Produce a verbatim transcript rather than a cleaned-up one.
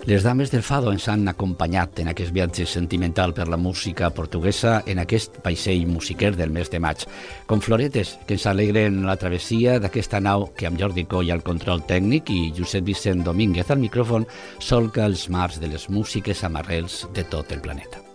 Les dames del Fado ens han acompanyat en aquest viatge sentimental per la música portuguesa en aquest vaixell musiquer del mes de maig, com floretes que ens alegren la travessia d'aquesta nau que amb Jordi Coll al control tècnic i Josep Vicent Domínguez al micròfon solca els mars de les músiques amb arrels de tot el planeta.